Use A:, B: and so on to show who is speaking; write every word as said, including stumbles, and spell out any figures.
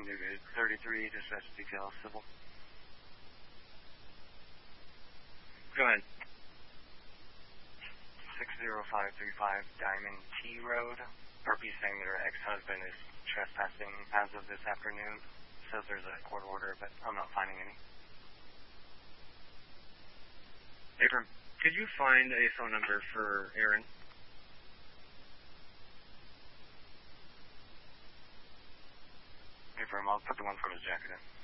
A: Unit thirty-three, dispatch detail, civil.
B: Go ahead.
A: six zero five three five Diamond T Road. Purpose saying that her ex-husband is trespassing as of this afternoon. Says there's a court order, but I'm not finding any.
B: Abram, could you find a phone number for Aaron?
A: Abram, I'll put the one from his jacket in.